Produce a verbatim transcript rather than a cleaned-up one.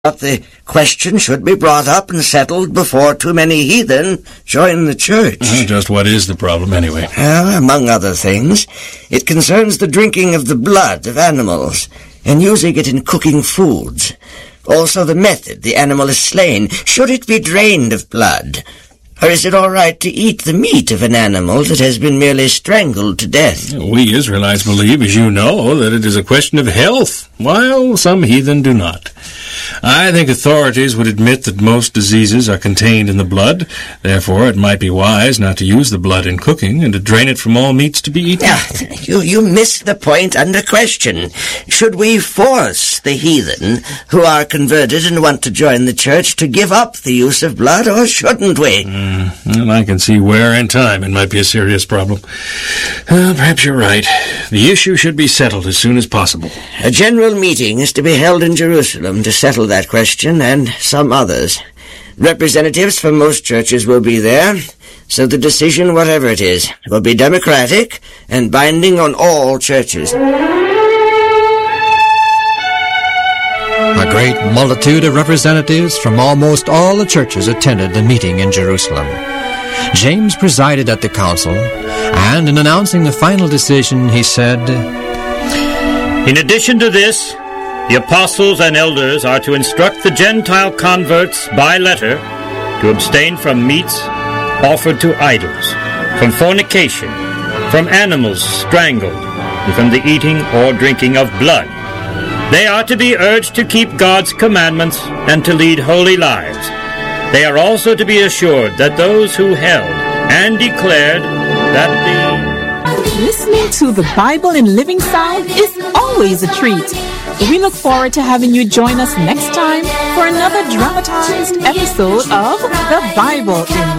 But the question should be brought up and settled before too many heathen join the church. Well, just what is the problem, anyway? Well, among other things, it concerns the drinking of the blood of animals and using it in cooking foods. Also the method the animal is slain. Should it be drained of blood? Or is it all right to eat the meat of an animal that has been merely strangled to death? We Israelites believe, as you know, that it is a question of health, while some heathen do not. I think authorities would admit that most diseases are contained in the blood. Therefore, it might be wise not to use the blood in cooking and to drain it from all meats to be eaten. Yeah, you, you miss the point under question. Should we force the heathen who are converted and want to join the church to give up the use of blood, or shouldn't we? Mm, well, I can see where in time it might be a serious problem. Uh, perhaps you're right. The issue should be settled as soon as possible. A general meeting is to be held in Jerusalem to settle that question and some others. Representatives from most churches will be there, so the decision, whatever it is, will be democratic and binding on all churches. A great multitude of representatives from almost all the churches attended the meeting in Jerusalem. James presided at the council, and in announcing the final decision, he said, "In addition to this, the apostles and elders are to instruct the Gentile converts by letter to abstain from meats offered to idols, from fornication, from animals strangled, and from the eating or drinking of blood. They are to be urged to keep God's commandments and to lead holy lives. They are also to be assured that those who held and declared that the..." Listening to the Bible in living sound is always a treat. We look forward to having you join us next time for another dramatized episode of The Bible in